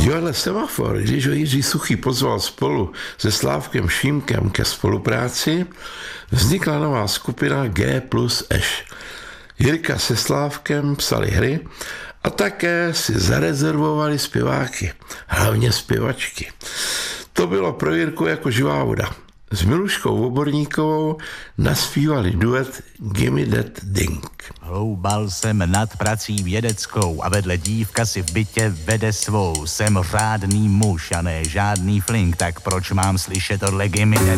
divadle Semafor, když ho Jiří Suchý pozval spolu se Slávkem Šímkem ke spolupráci, vznikla nová skupina G plus Eš. Jirka se Slávkem psali hry a také si zarezervovali zpěváky, hlavně zpěvačky. To bylo pro Jirku jako živá voda. S Miluškou Oborníkovou naspívali duet Gimme That Ding. Hloubal jsem nad prací vědeckou a vedle dívka si v bytě vede svou. Jsem řádný muž a ne žádný flink, tak proč mám slyšet tohle Gimme That